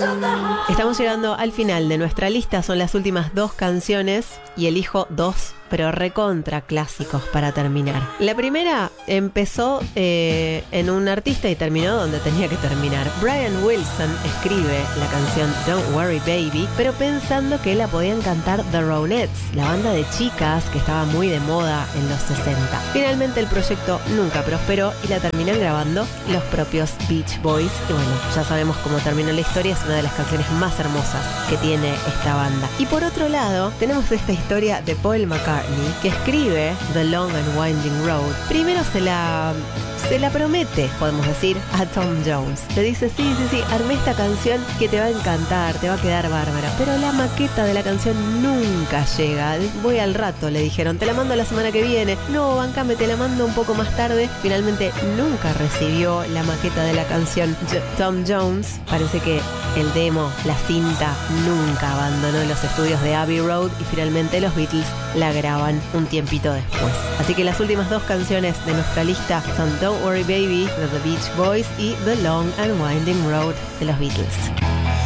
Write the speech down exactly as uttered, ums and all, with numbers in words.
Estamos llegando al final de nuestra lista, son las últimas dos canciones y elijo dos, pero recontra clásicos para terminar. La primera empezó eh, en un artista y terminó donde tenía que terminar. Brian Wilson escribe la canción Don't Worry Baby, pero pensando que la podían cantar The Ronettes, la banda de chicas que estaba muy de moda en los sesenta. Finalmente el proyecto nunca prosperó y la terminan grabando los propios Beach Boys. Y bueno, ya sabemos cómo terminó la historia, es una de las canciones más hermosas que tiene esta banda. Y por otro lado, tenemos esta historia de Paul McCartney, que escribe The Long and Winding Road. Primero se la... se la promete, podemos decir, a Tom Jones. Le dice, sí, sí, sí, armé esta canción que te va a encantar, te va a quedar bárbara. Pero la maqueta de la canción nunca llega. Voy al rato, le dijeron, te la mando la semana que viene. No, bancame, te la mando un poco más tarde. Finalmente nunca recibió la maqueta de la canción. Tom Jones, parece que el demo, la cinta, nunca abandonó los estudios de Abbey Road y finalmente los Beatles la graban un tiempito después. Así que las últimas dos canciones de nuestra lista son Don't Worry Baby de The Beach Boys y The Long and Winding Road de los Beatles.